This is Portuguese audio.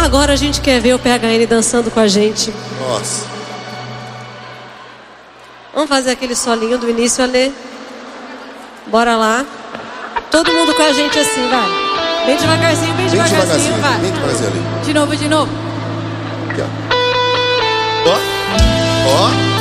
Agora a gente quer ver o PHN dançando com a gente. Nossa. Vamos fazer aquele solinho do início, Ale. Bora lá. Todo mundo com a gente assim, vai. Bem devagarzinho, Bem devagarzinho, vai. bem devagarzinho ali. De novo. Aqui, ó. Ó. Ó.